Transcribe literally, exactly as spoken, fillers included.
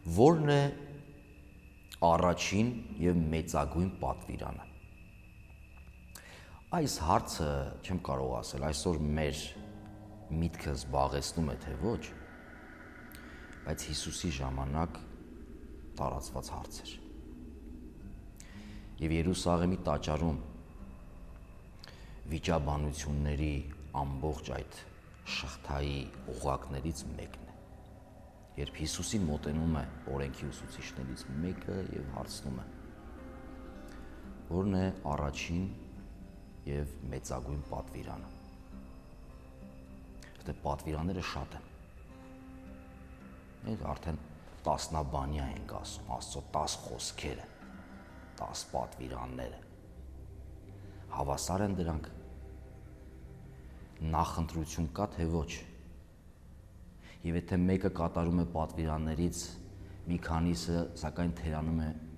Որն է առաջին եւ մեծագույն պատվիրանը։ Այս հարցը չեմ կարող ասել, այսօր մեր միտքը զբաղեցնում է թե ոչ, բայց Հիսուսի ժամանակ տարածված հարց էր։ Եվ Երուսաղեմի տաճարում վիճաբանությունների ամբողջ այդ շղթայի օղակներից մեկն է, երբ Հիսուսին մոտենում է օրենքի ուսուցիչներից մեկը եւ հարցնում է. որն է առաջին եւ մեծագույն պատվիրանը։ Դե պատվիրանները շատ են։ Մենք արդեն տասնաբանյա ենք ասում, Աստծո տաս խոսքերը, տաս պատվիրանները։ Հավասար են դրանք։ Նախընտրություն կա թե ոչ։ Եվ եթե մեկը կատարում է պատվիրաններից, մի քանիսը սակայն թերանում է